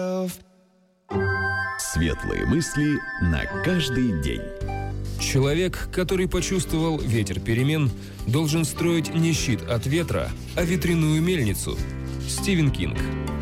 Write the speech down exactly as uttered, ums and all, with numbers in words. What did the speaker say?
Светлые мысли на каждый день. Человек, который почувствовал ветер перемен, должен строить не щит от ветра, а ветряную мельницу. Стивен Кинг.